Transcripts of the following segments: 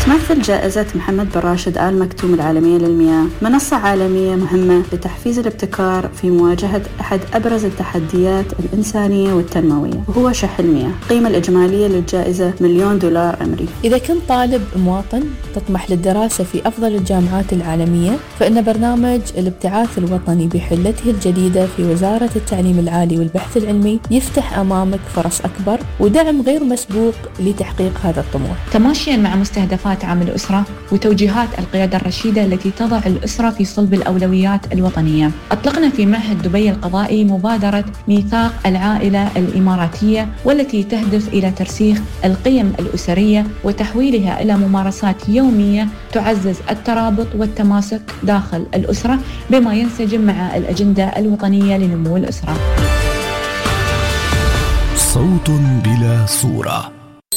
تمثل جائزة محمد بن راشد آل مكتوم العالمية للمياه منصة عالمية مهمة لتحفيز الابتكار في مواجهة أحد أبرز التحديات الإنسانية والتنموية، وهو شح المياه. القيمة الإجمالية للجائزة $1,000,000 أمريكي. إذا كنت طالب مواطن تطمح للدراسة في أفضل الجامعات العالمية، فإن برنامج الابتعاث الوطني بحلته الجديدة في وزارة التعليم العالي والبحث العلمي يفتح أمامك فرص أكبر ودعم غير مسبوق لتحقيق هذا الطموح، تماشيا مع مستهدفات عام الأسرة وتوجيهات القيادة الرشيدة التي تضع الأسرة في صلب الأولويات الوطنية. أطلقنا في معهد دبي القضائي مبادرة ميثاق العائلة الإماراتية، والتي تهدف إلى ترسيخ القيم الأسرية وتحويلها إلى ممارسات يومية تعزز الترابط والتماسك داخل الأسرة، بما ينسجم مع الأجندة الوطنية لنمو الأسرة. صوت بلا صورة.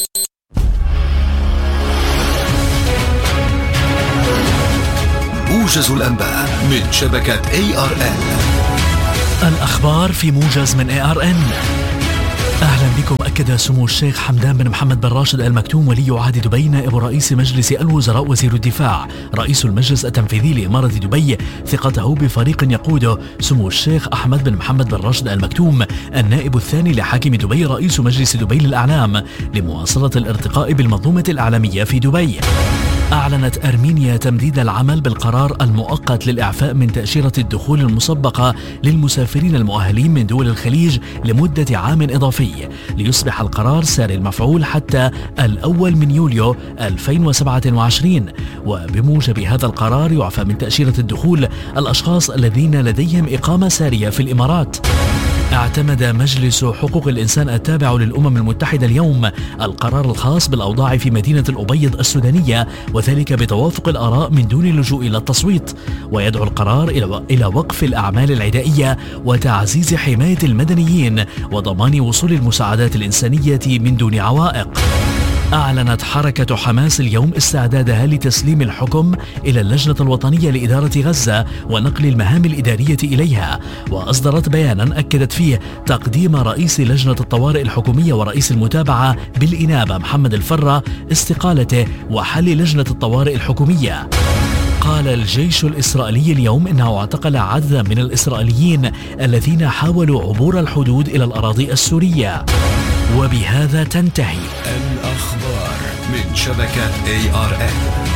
موجز الأنباء من شبكة ARN. الأخبار في موجز من ARN. أهلا بكم. أكد سمو الشيخ حمدان بن محمد بن راشد آل مكتوم ولي عهد دبي نائب رئيس مجلس الوزراء وزير الدفاع رئيس المجلس التنفيذي لإمارة دبي ثقته بفريق يقوده سمو الشيخ أحمد بن محمد بن راشد آل مكتوم النائب الثاني لحاكم دبي رئيس مجلس دبي للأعلام لمواصلة الارتقاء بالمنظومة الإعلامية في دبي. أعلنت أرمينيا تمديد العمل بالقرار المؤقت للإعفاء من تأشيرة الدخول المسبقة للمسافرين المؤهلين من دول الخليج لمدة عام إضافي، ليصبح القرار ساري المفعول حتى 1 يوليو 2027. وبموجب هذا القرار يعفى من تأشيرة الدخول الأشخاص الذين لديهم إقامة سارية في الإمارات. اعتمد مجلس حقوق الإنسان التابع للأمم المتحدة اليوم القرار الخاص بالأوضاع في مدينة الأبيض السودانية، وذلك بتوافق الآراء من دون اللجوء إلى التصويت. ويدعو القرار إلى وقف الأعمال العدائية وتعزيز حماية المدنيين وضمان وصول المساعدات الإنسانية من دون عوائق. أعلنت حركة حماس اليوم استعدادها لتسليم الحكم إلى اللجنة الوطنية لإدارة غزة ونقل المهام الإدارية إليها، وأصدرت بيانا أكدت فيه تقديم رئيس لجنة الطوارئ الحكومية ورئيس المتابعة بالإنابة محمد الفرة استقالته وحل لجنة الطوارئ الحكومية. قال الجيش الإسرائيلي اليوم إنه اعتقل عددا من الإسرائيليين الذين حاولوا عبور الحدود إلى الأراضي السورية. وبهذا تنتهي الأخبار من شبكة ARN.